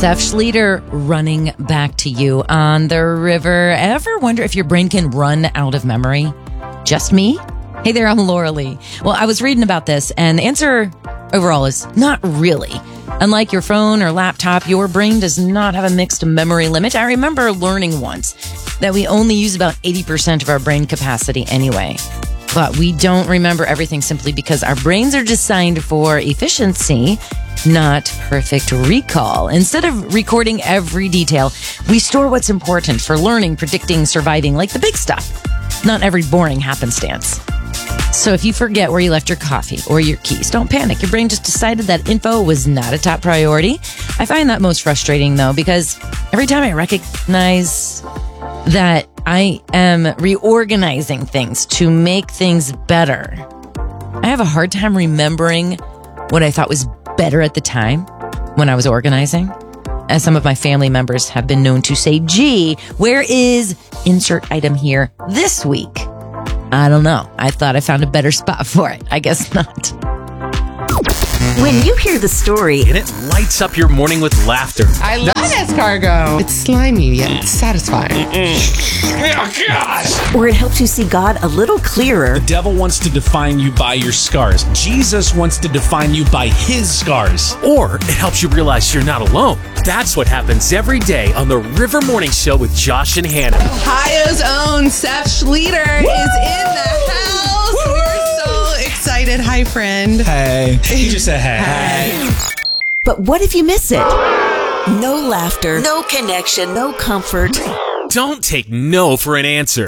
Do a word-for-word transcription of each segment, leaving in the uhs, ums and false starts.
Seth Schleter running back to you on the river. Ever wonder if your brain can run out of memory? Just me? Hey there, I'm Laura Lee. Well, I was reading about this, and the answer overall is not really. Unlike your phone or laptop, your brain does not have a mixed memory limit. I remember learning once that we only use about eighty percent of our brain capacity anyway. But we don't remember everything simply because our brains are designed for efficiency, not perfect recall. Instead of recording every detail, we store what's important for learning, predicting, surviving, like the big stuff, not every boring happenstance. So if you forget where you left your coffee or your keys, don't panic. Your brain just decided that info was not a top priority. I find that most frustrating, though, because every time I recognize that I am reorganizing things to make things better, I have a hard time remembering what I thought was better at the time when I was organizing. As some of my family members have been known to say, gee, where is insert item here this week? I don't know. I thought I found a better spot for it. I guess not. When you hear the story, and it lights up your morning with laughter. I love escargot. It's slimy yet satisfying. Oh, gosh. Or it helps you see God a little clearer. The devil wants to define you by your scars. Jesus wants to define you by his scars. Or it helps you realize you're not alone. That's what happens every day on the River Morning Show with Josh and Hannah. Ohio's own Seth Schleter Woo! Is in the house. Woo! We're so excited. Hi, friend. Hey. You just said hey. Hey. But what if you miss it? No laughter, no connection, no comfort. Don't take no for an answer.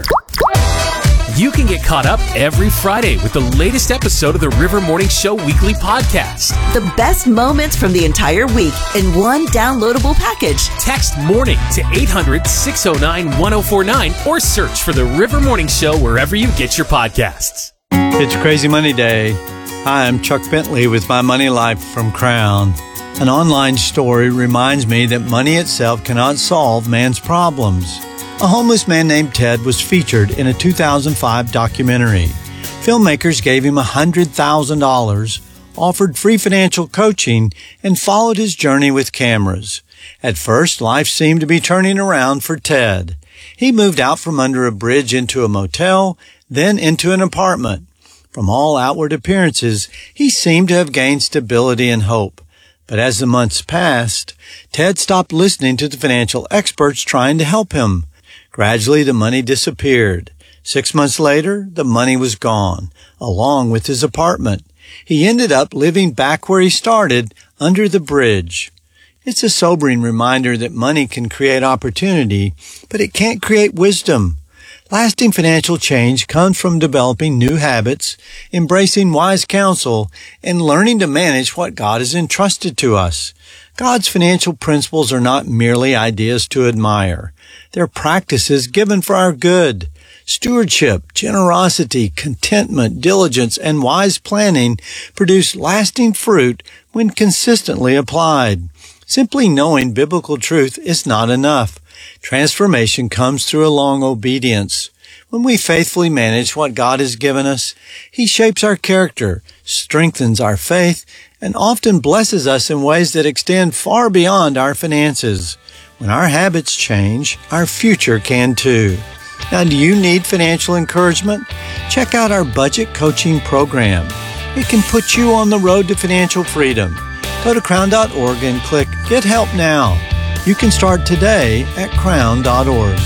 You can get caught up every Friday with the latest episode of the River Morning Show weekly podcast. The best moments from the entire week in one downloadable package. Text MORNING to eight hundred, six oh nine, one oh four nine or search for the River Morning Show wherever you get your podcasts. It's Crazy Money Day. Hi, I'm Chuck Bentley with My Money Life from Crown. An online story reminds me that money itself cannot solve man's problems. A homeless man named Ted was featured in a two thousand five documentary. Filmmakers gave him one hundred thousand dollars, offered free financial coaching, and followed his journey with cameras. At first, life seemed to be turning around for Ted. He moved out from under a bridge into a motel, then into an apartment. From all outward appearances, he seemed to have gained stability and hope. But as the months passed, Ted stopped listening to the financial experts trying to help him. Gradually, the money disappeared. Six months later, the money was gone, along with his apartment. He ended up living back where he started, under the bridge. It's a sobering reminder that money can create opportunity, but it can't create wisdom. Lasting financial change comes from developing new habits, embracing wise counsel, and learning to manage what God has entrusted to us. God's financial principles are not merely ideas to admire. They're practices given for our good. Stewardship, generosity, contentment, diligence, and wise planning produce lasting fruit when consistently applied. Simply knowing biblical truth is not enough. Transformation comes through a long obedience. When we faithfully manage what God has given us, He shapes our character, strengthens our faith, and often blesses us in ways that extend far beyond our finances. When our habits change, our future can too. Now, do you need financial encouragement? Check out our budget coaching program. It can put you on the road to financial freedom. Go to crown dot org and click Get Help Now. You can start today at crown dot org.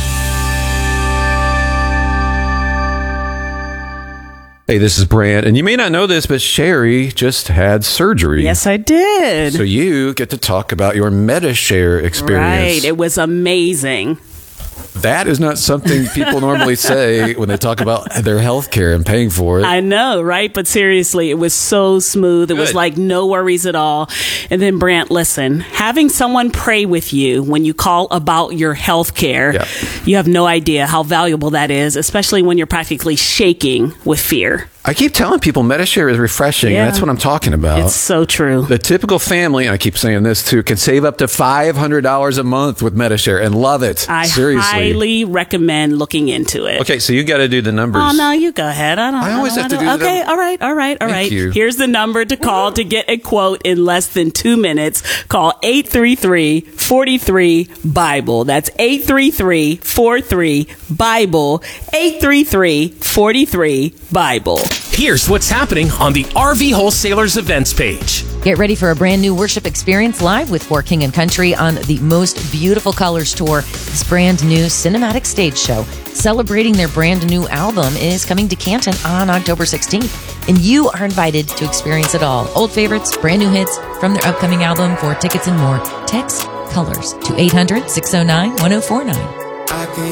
Hey, this is Brant, and you may not know this, but Sherry just had surgery. Yes, I did. So you get to talk about your MediShare experience. Right. It was amazing. That is not something people normally say when they talk about their health care and paying for it. I know, right? But seriously, it was so smooth. It Good. was like no worries at all. And then, Brant, listen, having someone pray with you when you call about your health care, Yeah. you have no idea how valuable that is, especially when you're practically shaking with fear. I keep telling people MediShare is refreshing, Yeah. and that's what I'm talking about. It's so true. The typical family, and I keep saying this too, can save up to five hundred dollars a month with MediShare and love it. I Seriously. highly recommend looking into it. Okay, so you got to do the numbers. Oh, no, you go ahead. I don't I always I have don't to do wanna- the Okay, num- all right, all right, all Thank right. you. Here's the number to call to get a quote in less than two minutes. Call eight three three, four three, Bible. That's eight three three, four three, Bible. eight three three, four three, Bible. Here's what's happening on the R V Wholesalers events page. Get ready for a brand new worship experience live with For King and Country on the Most Beautiful Colors Tour. This brand new cinematic stage show celebrating their brand new album is coming to Canton on October sixteenth. And you are invited to experience it all. Old favorites, brand new hits from their upcoming album. For tickets and more, text COLORS to eight hundred, six oh nine, one oh four nine.